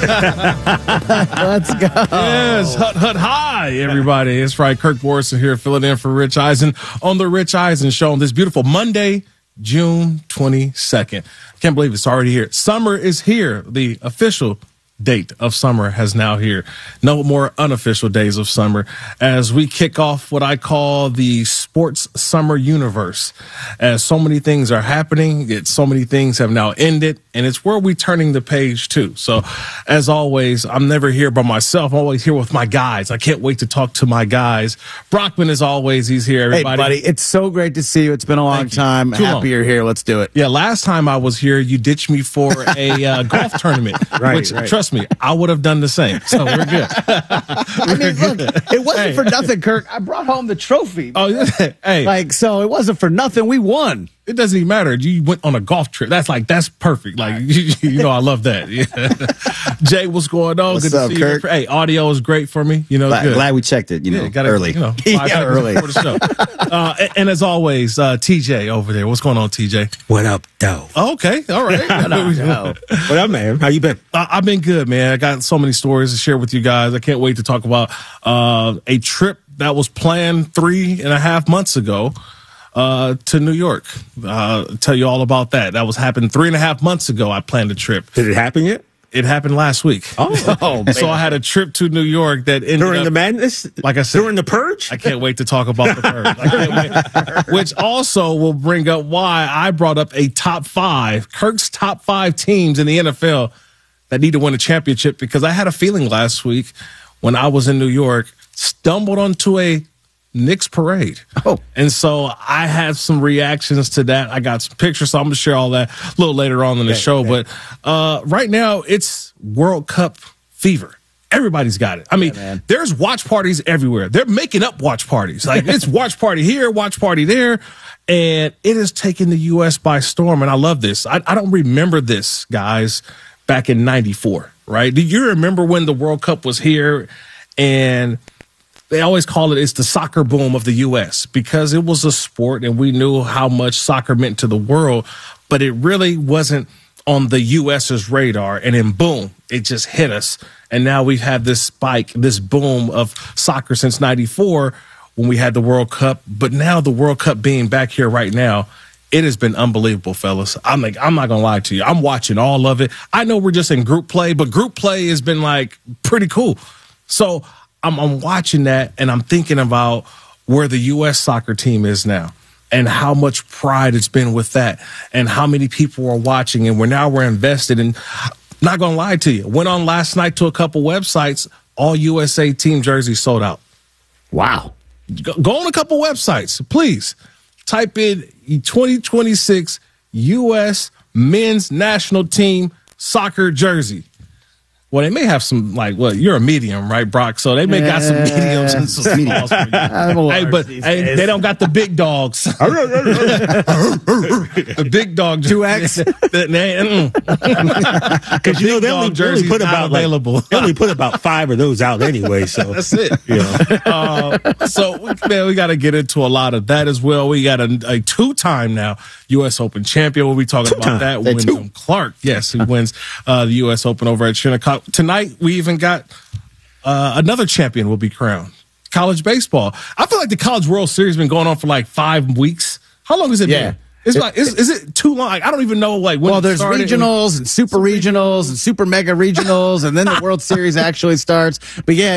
Let's go. Yes, hut high, everybody. It's right. Kirk Morrison here, filling in for Rich Eisen on the Rich Eisen Show on this beautiful Monday, June 22nd. I can't believe it's already here. Summer is here. The official date of summer has now here. No more unofficial days of summer as we kick off what I call the sports summer universe. As so many things are happening, so many things have now ended, and it's where we're turning the page too. So as always, I'm never here by myself. I'm always here with my guys. I can't wait to talk to my guys. Brockman, as always, he's here, everybody. Hey, buddy, it's so great to see you. It's been a long time. Happy you're here. Let's do it. Yeah, last time I was here, you ditched me for a golf tournament, which, trust me, I would have done the same. So we're good. Look, it wasn't for nothing, Kirk. I brought home the trophy. Oh, yeah. Hey. So it wasn't for nothing. We won. It doesn't even matter. You went on a golf trip. That's perfect. Like, I love that. Yeah. Jay, what's going on? What's good up, to see Kirk? you. Hey, audio is great for me. Glad we checked it, early. 5 early. Before the show. And as always, TJ over there. What's going on, TJ? What up, though? Okay. All right. What up, man? How you been? I've been good, man. I got so many stories to share with you guys. I can't wait to talk about a trip that was planned 3.5 months ago to New York. Tell you all about that. That was happened 3.5 months ago. I planned a trip. Did it happen yet? It happened last week. Oh, man. So I had a trip to New York that ended during up, the madness? Like I said, during the purge? I can't wait to talk about the purge. I can't wait. Which also will bring up why I brought up a top 5, Kirk's top 5 teams in the NFL that need to win a championship, because I had a feeling last week when I was in New York, stumbled onto a Knicks parade. And so I had some reactions to that. I got some pictures, so I'm going to share all that a little later on in the show. But right now, it's World Cup fever. Everybody's got it. I mean, there's watch parties everywhere. They're making up watch parties. Like, it's watch party here, watch party there. And it has taken the U.S. by storm. And I love this. I don't remember this, guys, back in 94, right? Do you remember when the World Cup was here? And they always call it's the soccer boom of the U.S. because it was a sport and we knew how much soccer meant to the world, but it really wasn't on the U.S.'s radar. And then boom, it just hit us. And now we've had this spike, this boom of soccer since 94 when we had the World Cup. But now the World Cup being back here right now, it has been unbelievable, fellas. I'm not going to lie to you. I'm watching all of it. I know we're just in group play, but group play has been pretty cool. So I'm watching that, and I'm thinking about where the U.S. soccer team is now and how much pride it's been with that and how many people are watching, and we're invested. And not going to lie to you, went on last night to a couple websites, all USA team jerseys sold out. Wow. Go on a couple websites, please. Type in 2026 U.S. men's national team soccer jersey. Well, they may have some, you're a medium, right, Brock? So they may got some mediums and some smalls for you. But they don't got the big dogs. The big dog 2X. Because they only put about available. They only put about 5 of those out anyway. So that's it. So we got to get into a lot of that as well. We got a 2-time now U.S. Open champion. We'll be talking about that. Wyndham Clark, yes, who wins the U.S. Open over at Shinnecock. Tonight, we even got another champion will be crowned. College baseball. I feel like the College World Series has been going on for 5 weeks. How long has it been? Is it too long? I don't even know when. Well, there's regionals and super regionals and super mega regionals, and then the World Series actually starts. But yeah,